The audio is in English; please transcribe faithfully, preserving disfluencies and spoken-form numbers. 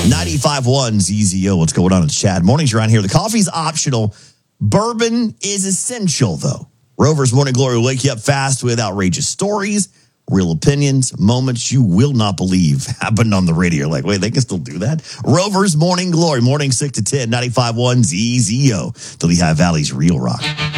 ninety-five point one Z Z O. What's going on? It's Chad. Mornings around here. The coffee's optional. Bourbon is essential, though. Rover's Morning Glory will wake you up fast with outrageous stories, real opinions, moments you will not believe happened on the radio. You're like, wait, they can still do that? Rover's Morning Glory, morning six to ten, ninety-five point one Z Z O, the Lehigh Valley's Real Rock.